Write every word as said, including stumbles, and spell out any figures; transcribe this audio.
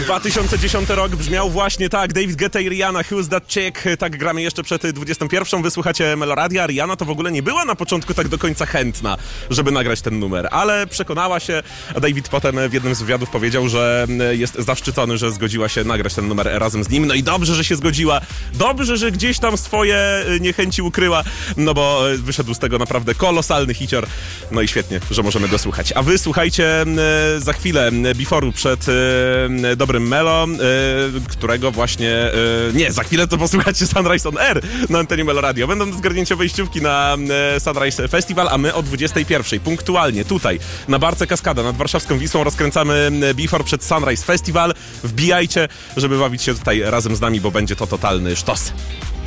dwa tysiące dziesiąty rok brzmiał właśnie tak. David Guetta i Rihanna, Who's That Chick? Tak gramy jeszcze przed dwudziestą pierwszą. Wysłuchacie Meloradia. Rihanna to w ogóle nie była na początku tak do końca chętna, żeby nagrać ten numer, ale przekonała się, a David potem w jednym z wywiadów powiedział, że jest zaszczycony, że zgodziła się nagrać ten numer razem z nim. No i dobrze, że się zgodziła. Dobrze, że gdzieś tam swoje niechęci ukryła, no bo wyszedł z tego naprawdę kolosalny hicior. No i świetnie, że możemy go słuchać. A wy słuchajcie za chwilę Before'u przed e, dobrym Melo, e, którego właśnie... E, nie, za chwilę to posłuchacie Sunrise on Air na antenie Melo Radio. Będą zgarnięcia wejściówki na e, Sunrise Festival, a my o dwudziestej pierwszej punktualnie tutaj na Barce Kaskada nad warszawską Wisłą rozkręcamy Before przed Sunrise Festival. Wbijajcie, żeby bawić się tutaj razem z nami, bo będzie to totalny sztos.